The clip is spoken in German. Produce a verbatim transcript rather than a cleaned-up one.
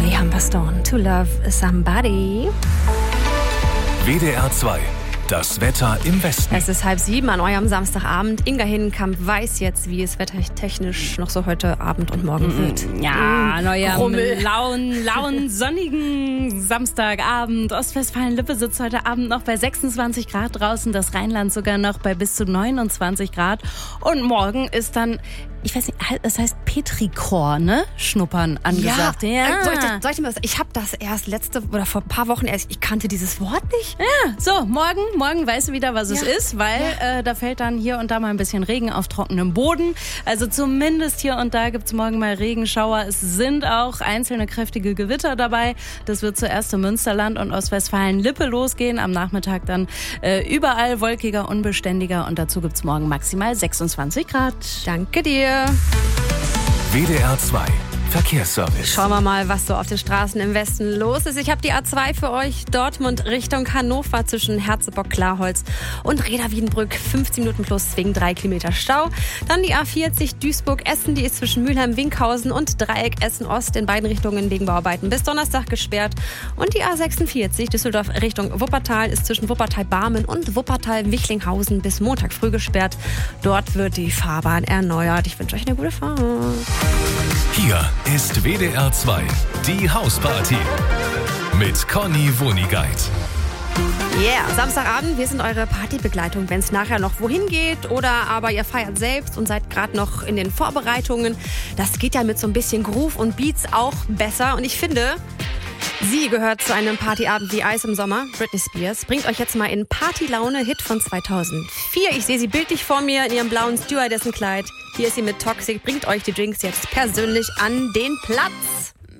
Molly Humberstone, To Love Somebody. W D R zwei, das Wetter im Westen. Es ist halb sieben an eurem Samstagabend. Inga Hindenkamp weiß jetzt, wie es wettertechnisch noch so heute Abend und morgen wird. Ja, Mm, neuer Grummel. lauen, lauen, sonnigen Samstagabend. Ostwestfalen-Lippe sitzt heute Abend noch bei sechsundzwanzig Grad draußen, das Rheinland sogar noch bei bis zu neunundzwanzig Grad. Und morgen ist dann, ich weiß nicht, das heißt Petrichor, ne? Schnuppern angesagt. Ja, Ja. äh, soll, ich, soll ich dir mal sagen, ich habe das erst letzte oder vor ein paar Wochen erst, ich kannte dieses Wort nicht. Ja, so, morgen, morgen weißt du wieder, was es Ja. ist, weil Ja. äh, da fällt dann hier und da mal ein bisschen Regen auf trockenem Boden. Also zumindest hier und da gibt's morgen mal Regenschauer. Es sind auch einzelne kräftige Gewitter dabei. Das wird zuerst im Münsterland und Ostwestfalen-Lippe losgehen. Am Nachmittag dann äh, überall wolkiger, unbeständiger. Und dazu gibt's morgen maximal sechsundzwanzig Grad. Danke dir. W D R zwei, Verkehrsservice. Schauen wir mal, was so auf den Straßen im Westen los ist. Ich habe die A zwei für euch. Dortmund Richtung Hannover zwischen Herzebock, Klarholz und Reda-Wiedenbrück. fünfzehn Minuten plus wegen drei Kilometer Stau. Dann die A vierzig Duisburg-Essen. Die ist zwischen Mülheim-Winkhausen und Dreieck Essen-Ost in beiden Richtungen wegen Bauarbeiten bis Donnerstag gesperrt. Und die A sechsundvierzig Düsseldorf Richtung Wuppertal ist zwischen Wuppertal-Barmen und Wuppertal-Wichlinghausen bis Montag früh gesperrt. Dort wird die Fahrbahn erneuert. Ich wünsche euch eine gute Fahrt. Hier ist W D R zwei, die Hausparty mit Conny Wonigkeit. Yeah, Samstagabend, wir sind eure Partybegleitung, wenn es nachher noch wohin geht oder aber ihr feiert selbst und seid gerade noch in den Vorbereitungen. Das geht ja mit so ein bisschen Groove und Beats auch besser und ich finde, sie gehört zu einem Partyabend wie Eis im Sommer. Britney Spears bringt euch jetzt mal in Partylaune, Hit von zweitausendvier. Ich sehe sie bildlich vor mir in ihrem blauen Stewardessen-Kleid. Hier ist sie mit Toxic, bringt euch die Drinks jetzt persönlich an den Platz.